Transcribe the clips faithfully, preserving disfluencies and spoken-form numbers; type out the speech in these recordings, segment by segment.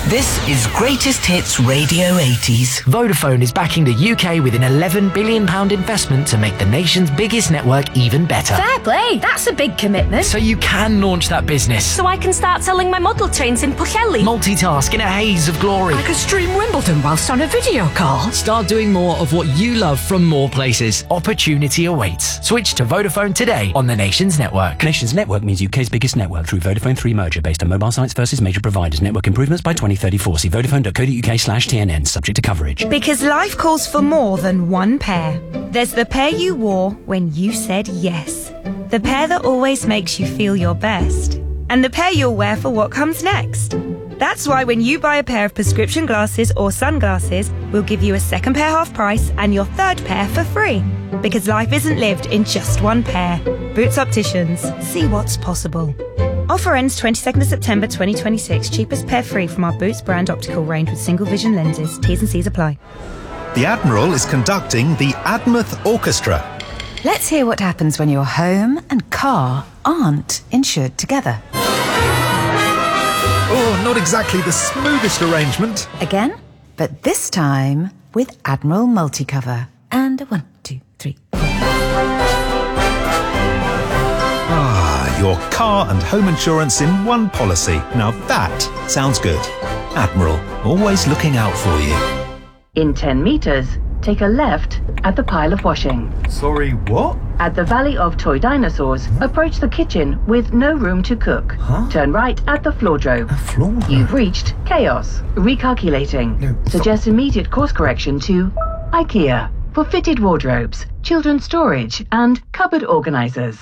This is Greatest Hits Radio eighties. Vodafone is backing the U K with an eleven billion pounds investment to make the nation's biggest network even better. Fair play, that's a big commitment. So you can launch that business. So I can start selling my model trains in Pwllheli. Multitask in a haze of glory. I could stream Wimbledon whilst on a video call. Start doing more of what you love from more places. Opportunity awaits. Switch to Vodafone today on the Nation's network. Nation's network means U K's biggest network through Vodafone three merger based on mobile sites versus major providers. Network improvements by twenty thirty-four. See vodafone.co.uk slash TNN, subject to coverage. Because life calls for more than one pair. There's the pair you wore when you said yes. The pair that always makes you feel your best. And the pair you'll wear for what comes next. That's why when you buy a pair of prescription glasses or sunglasses, we'll give you a second pair half price and your third pair for free. Because life isn't lived in just one pair. Boots Opticians. See what's possible. Offer ends twenty-second of September twenty twenty-six. Cheapest pair free from our Boots brand optical range with single vision lenses. T's and C's apply. The Admiral is conducting the Admouth Orchestra. Let's hear what happens when your home and car aren't insured together. Oh, not exactly the smoothest arrangement. Again, but this time with Admiral Multicover. And a one, two, three. Ah, your car and home insurance in one policy. Now that sounds good. Admiral, always looking out for you. In ten metres, take a left at the pile of washing. Sorry, what? At the Valley of Toy Dinosaurs, approach the kitchen with no room to cook. Huh? Turn right at the floor drove. A floor drove? You've reached chaos. Recalculating. No, Suggest immediate course correction to IKEA for fitted wardrobes, children's storage, and cupboard organisers.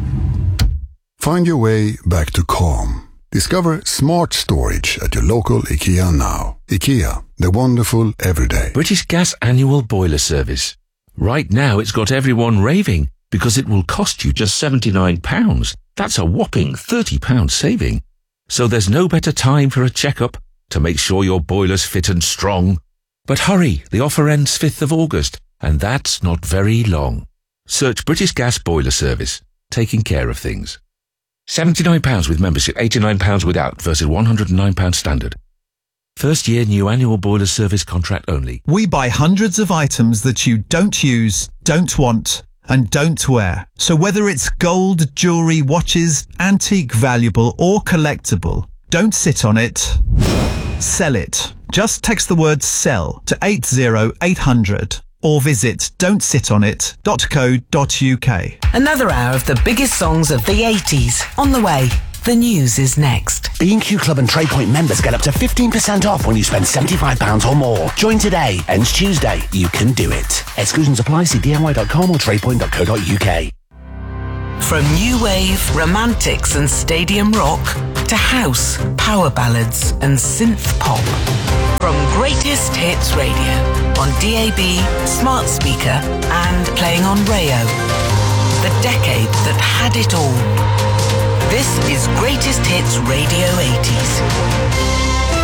Find your way back to calm. Discover smart storage at your local IKEA now. IKEA, the wonderful everyday. British Gas annual boiler service. Right now it's got everyone raving because it will cost you just seventy-nine pounds. That's a whopping thirty pounds saving. So there's no better time for a checkup to make sure your boiler's fit and strong. But hurry, the offer ends fifth of August, and that's not very long. Search British Gas Boiler Service, taking care of things. seventy-nine pounds with membership, eighty-nine pounds without versus one hundred and nine pounds standard. First year new annual boiler service contract only. We buy hundreds of items that you don't use, don't want, and don't wear. So whether it's gold, jewellery, watches, antique, valuable or collectible, don't sit on it. Sell it. Just text the word SELL to eight zero eight hundred or visit don't sit on it dot co dot uk. Another hour of the biggest songs of the eighties. On the way, the news is next. B and Q Club and TradePoint members get up to fifteen percent off when you spend seventy-five pounds or more. Join today. Ends Tuesday. You can do it. Exclusions apply. See D I Y dot com or tradepoint dot co dot uk. From new wave, romantics and stadium rock to house, power ballads and synth pop. From Greatest Hits Radio on D A B, smart speaker and playing on Rayo. The decade that had it all. This is Greatest Hits Radio eighties.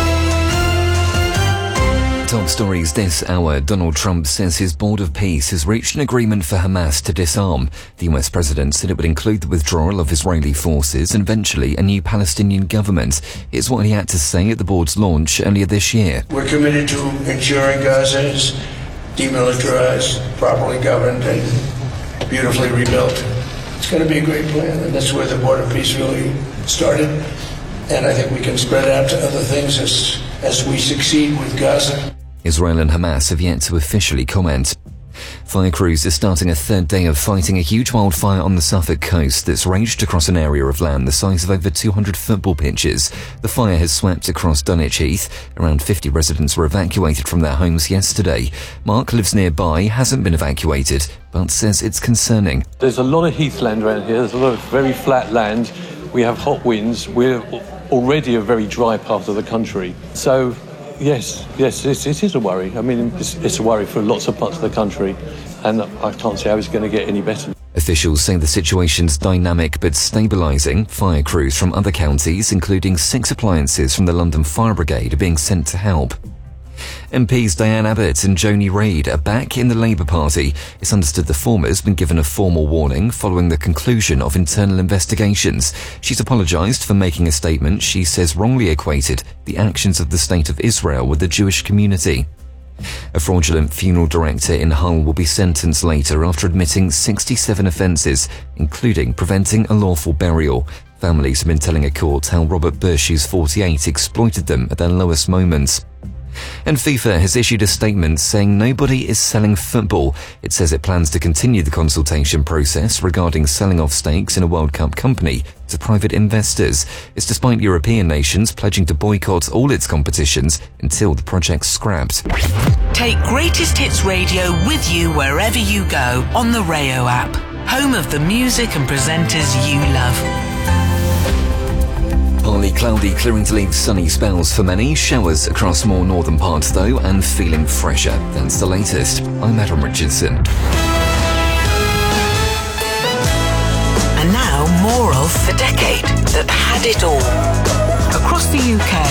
Top stories this hour. Donald Trump says his board of peace has reached an agreement for Hamas to disarm. The U S president said it would include the withdrawal of Israeli forces and eventually a new Palestinian government. It's what he had to say at the board's launch earlier this year. We're committed to ensuring Gaza is demilitarized, properly governed, and beautifully rebuilt. It's going to be a great plan, and that's where the board of peace really started. And I think we can spread it out to other things as, as we succeed with Gaza. Israel and Hamas have yet to officially comment. Fire crews are starting a third day of fighting a huge wildfire on the Suffolk coast that's raged across an area of land the size of over two hundred football pitches. The fire has swept across Dunwich Heath. Around fifty residents were evacuated from their homes yesterday. Mark lives nearby, hasn't been evacuated, but says it's concerning. There's a lot of heathland around here. There's a lot of very flat land. We have hot winds. We're already a very dry part of the country. So, yes, yes, it, it is a worry. I mean, it's, it's a worry for lots of parts of the country, and I can't see how it's going to get any better. Officials say the situation's dynamic but stabilising. Fire crews from other counties, including six appliances from the London Fire Brigade, are being sent to help. M Ps Diane Abbott and Joni Reid are back in the Labour Party. It's understood the former has been given a formal warning following the conclusion of internal investigations. She's apologised for making a statement she says wrongly equated the actions of the State of Israel with the Jewish community. A fraudulent funeral director in Hull will be sentenced later after admitting sixty-seven offences, including preventing a lawful burial. Families have been telling a court how Robert Bush, who's forty-eight, exploited them at their lowest moments. And FIFA has issued a statement saying nobody is selling football. It says it plans to continue the consultation process regarding selling off stakes in a World Cup company to private investors. It's despite European nations pledging to boycott all its competitions until the project's scrapped. Take Greatest Hits Radio with you wherever you go on the Rayo app, home of the music and presenters you love. Partly cloudy, clearing to leave sunny spells for many. Showers across more northern parts though, and feeling fresher. That's the latest. I'm Adam Richardson. And now more of the decade that had it all. Across the U K,